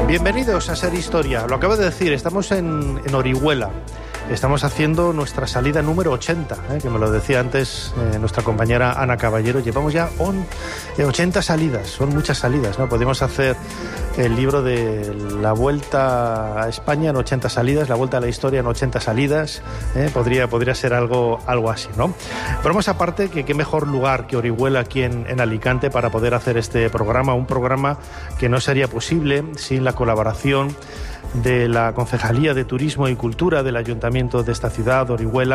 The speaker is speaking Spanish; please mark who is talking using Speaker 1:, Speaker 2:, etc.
Speaker 1: Bienvenidos a Ser Historia. Lo acabo de decir, estamos en Orihuela. Estamos haciendo nuestra salida número 80, que me lo decía antes nuestra compañera Ana Caballero. Llevamos ya 80 salidas, son muchas salidas, ¿no? Podemos hacer el libro de la Vuelta a España en 80 salidas, la Vuelta a la Historia en 80 salidas, podría ser algo así, ¿no? Pero más aparte, que qué mejor lugar que Orihuela aquí en Alicante para poder hacer este programa, un programa que no sería posible sin la colaboración de la Concejalía de Turismo y Cultura del Ayuntamiento de esta ciudad, Orihuela.